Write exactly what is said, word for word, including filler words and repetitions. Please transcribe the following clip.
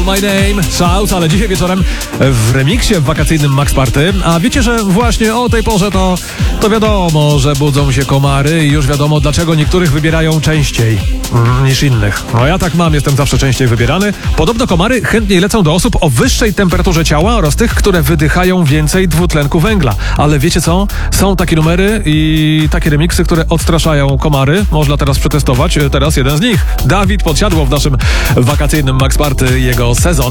My Name, Shout, ale dzisiaj wieczorem w remiksie w wakacyjnym Max Party. A wiecie, że właśnie o tej porze to, to wiadomo, że budzą się komary i już wiadomo, dlaczego niektórych wybierają częściej mm, niż innych. No ja tak mam, jestem zawsze częściej wybierany. Podobno komary chętniej lecą do osób o wyższej temperaturze ciała oraz tych, które wydychają więcej dwutlenku węgla. Ale wiecie co? Są takie numery i takie remiksy, które odstraszają komary. Można teraz przetestować. Teraz jeden z nich. Dawid Podsiadło w naszym wakacyjnym Max Party, jego sezon.